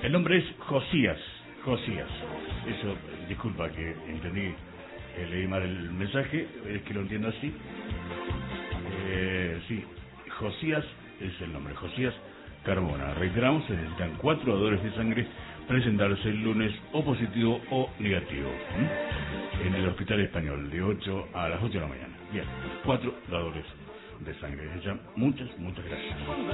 El nombre es Josías. Josías. Eso, disculpa que entendí, leí mal el mensaje, es que lo entiendo así. Sí, Josías es el nombre, Josías Carbona. Reiteramos, se necesitan 4 dadores de sangre, presentarse el lunes o positivo o negativo en el Hospital Español de 8 a las 8 de la mañana. Bien, 4 dadores de sangre. Muchas gracias.